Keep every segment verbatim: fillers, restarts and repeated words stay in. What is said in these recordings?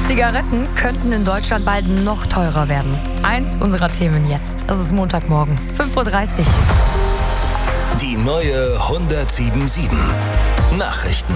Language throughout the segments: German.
Zigaretten könnten in Deutschland bald noch teurer werden. Eins unserer Themen jetzt. Es ist Montagmorgen, fünf Uhr dreißig. Die neue hundertsieben Komma sieben. Nachrichten.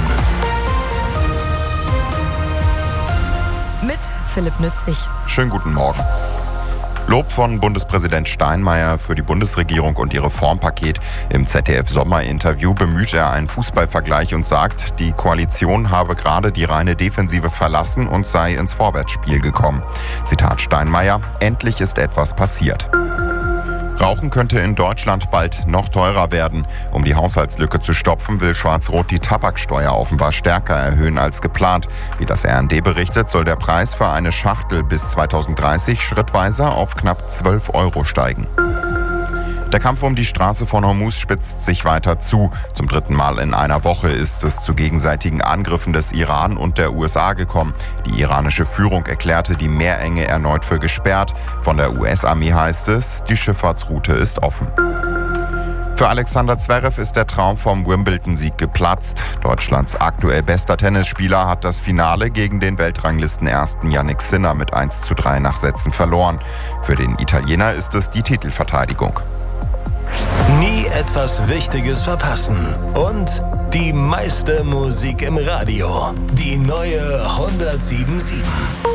Mit Philipp Nützig. Schönen guten Morgen. Lob von Bundespräsident Steinmeier für die Bundesregierung und ihr Reformpaket. Im Z D F-Sommerinterview bemüht er einen Fußballvergleich und sagt, die Koalition habe gerade die reine Defensive verlassen und sei ins Vorwärtsspiel gekommen. Zitat Steinmeier: Endlich ist etwas passiert. Rauchen könnte in Deutschland bald noch teurer werden. Um die Haushaltslücke zu stopfen, will Schwarz-Rot die Tabaksteuer offenbar stärker erhöhen als geplant. Wie das R N D berichtet, soll der Preis für eine Schachtel bis zweitausenddreißig schrittweise auf knapp zwölf Euro steigen. Der Kampf um die Straße von Hormuz spitzt sich weiter zu. Zum dritten Mal in einer Woche ist es zu gegenseitigen Angriffen des Iran und der U S A gekommen. Die iranische Führung erklärte die Meerenge erneut für gesperrt. Von der U S-Armee heißt es, die Schifffahrtsroute ist offen. Für Alexander Zverev ist der Traum vom Wimbledon-Sieg geplatzt. Deutschlands aktuell bester Tennisspieler hat das Finale gegen den Weltranglistenersten Jannik Sinner mit eins zu drei nach Sätzen verloren. Für den Italiener ist es die Titelverteidigung. Nie etwas Wichtiges verpassen. Und die meiste Musik im Radio. Die neue hundertsieben Komma sieben.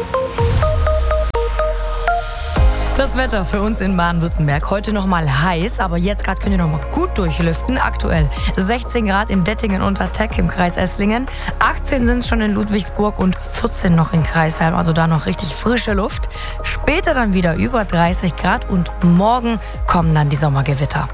Das Wetter für uns in Baden-Württemberg. Heute noch mal heiß, aber jetzt gerade könnt ihr noch mal gut durchlüften. Aktuell sechzehn Grad in Dettingen unter Teck im Kreis Esslingen. achtzehn sind es schon in Ludwigsburg und vierzehn noch in Kreisheim. Also da noch richtig frische Luft. Später dann wieder über dreißig Grad und morgen kommen dann die Sommergewitter.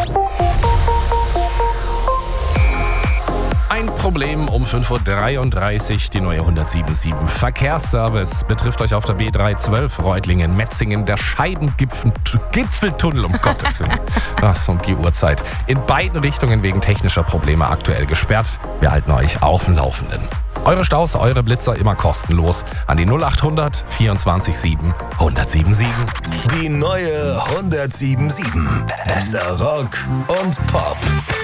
Ein Problem um fünf Uhr dreiunddreißig, die neue hundertsieben Komma sieben. Verkehrsservice betrifft euch auf der B dreihundertzwölf Reutlingen, Metzingen, der Scheidengipfeltunnel, um Gottes Willen. Was um die Uhrzeit. In beiden Richtungen wegen technischer Probleme aktuell gesperrt. Wir halten euch auf dem Laufenden. Eure Staus, eure Blitzer immer kostenlos an die null acht hundert vierundzwanzig sieben hundertsieben Komma sieben. Die neue hundertsieben Komma sieben. Bester Rock und Pop.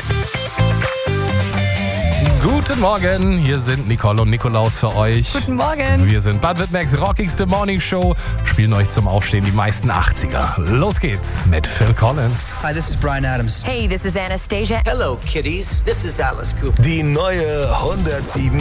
Guten Morgen, hier sind Nicole und Nikolaus für euch. Guten Morgen. Wir sind Baden-Württembergs rockigste Morning Show, spielen euch zum Aufstehen die meisten achtziger. Los geht's mit Phil Collins. Hi, this is Bryan Adams. Hey, this is Anastasia. Hello, kiddies. This is Alice Cooper. Die neue hundertsieben